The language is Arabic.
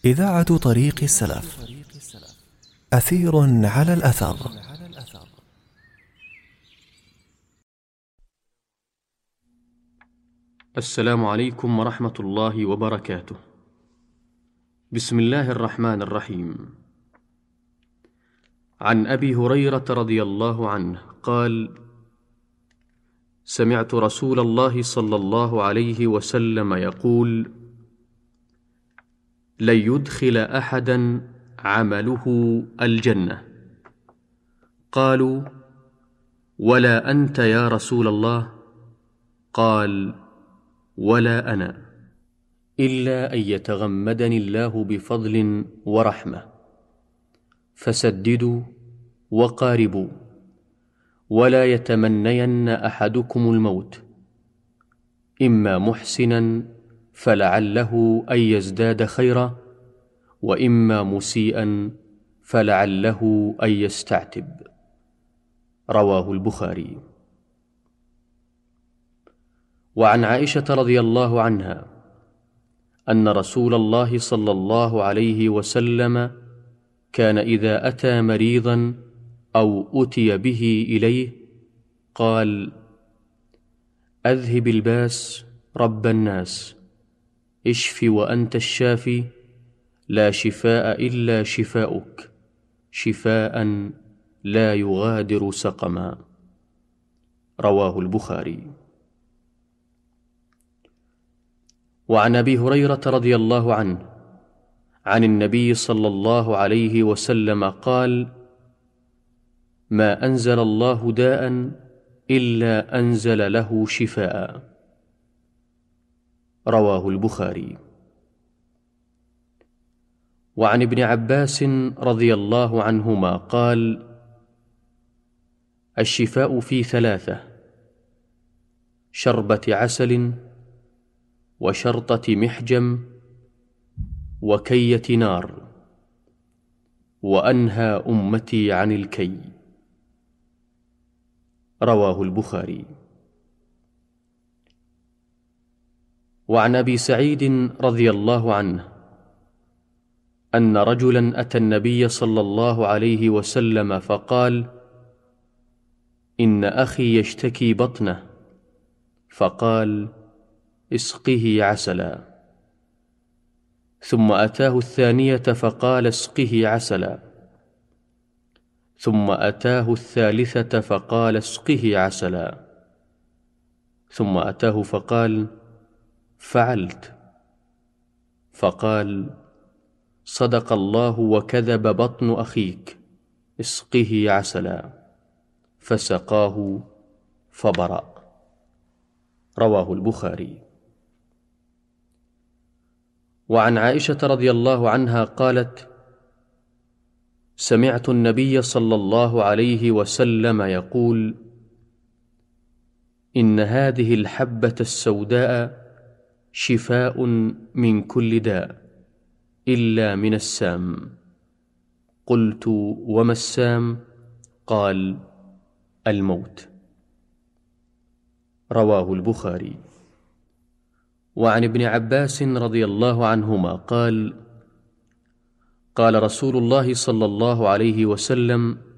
إذاعة طريق السلف. أثير على الأثر. السلام عليكم ورحمة الله وبركاته. بسم الله الرحمن الرحيم. عن أبي هريرة رضي الله عنه قال: سمعت رسول الله صلى الله عليه وسلم يقول: لن يدخل أحدا عمله الجنة. قالوا: ولا أنت يا رسول الله؟ قال: ولا أنا، إلا أن يتغمدني الله بفضل ورحمة. فسددوا وقاربوا، ولا يتمنين أحدكم الموت، إما محسنا فلعله أن يزداد خيرا، وإما مسيئا فلعله أن يستعتب. رواه البخاري. وعن عائشة رضي الله عنها أن رسول الله صلى الله عليه وسلم كان إذا أتى مريضا أو أتي به إليه قال: أذهب الباس رب الناس، اشف وأنت الشافي، لا شفاء إلا شفاؤك، شفاء لا يغادر سقما. رواه البخاري. وعن أبي هريرة رضي الله عنه عن النبي صلى الله عليه وسلم قال: ما أنزل الله داء إلا أنزل له شفاء. رواه البخاري. وعن ابن عباس رضي الله عنهما قال: الشفاء في ثلاثة: شربة عسل، وشرطة محجم، وكية نار، وأنهى أمتي عن الكي. رواه البخاري. وعن أبي سعيد رضي الله عنه أن رجلا أتى النبي صلى الله عليه وسلم فقال: إن أخي يشتكي بطنه. فقال: اسقه عسلا. ثم أتاه الثانية فقال: اسقه عسلا. ثم أتاه الثالثة فقال: اسقه عسلا. ثم أتاه فقال: فعلت. فقال: صدق الله وكذب بطن أخيك، اسقه عسلا. فسقاه فبرأ. رواه البخاري. وعن عائشة رضي الله عنها قالت: سمعت النبي صلى الله عليه وسلم يقول: إن هذه الحبة السوداء شفاء من كل داء إلا من السام. قلت: وما السام؟ قال: الموت. رواه البخاري. وعن ابن عباس رضي الله عنهما قال: قال رسول الله صلى الله عليه وسلم: